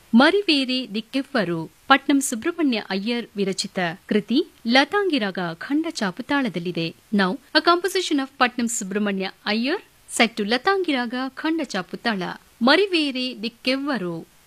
ಮರಿವೇರೆ ದಿಕ್ಕೆವ್ವರು ಪಟ್ನಂ ಸುಬ್ರಹ್ಮಣ್ಯ ಅಯ್ಯರ್ ವಿರಚಿತ ಕೃತಿ ಲತಾಂಗಿರಾಗ ಖಂಡ ಚಾಪು ತಾಳದಲ್ಲಿದೆ. Now a composition of Patnam Subrahmanya Iyer set to ಲತಾಂಗಿರಾಗ ಖಂಡ ಚಾಪು ತಾಳ. ಮರಿವೇರೆ ದಿಕ್ಕೆವ್ವರು.